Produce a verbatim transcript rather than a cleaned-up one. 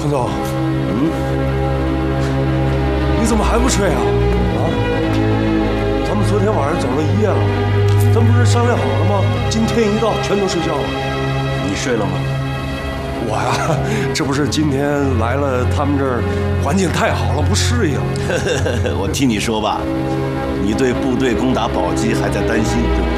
程总， 嗯， 你怎么还不睡啊？啊？咱们昨天晚上走了一夜了，咱不是商量好了吗？今天一到全都睡觉了。 你睡了吗？ 我呀，这不是今天来了，他们这儿环境太好了，不适应。 我替你说吧，你对部队攻打宝鸡还在担心，对不对？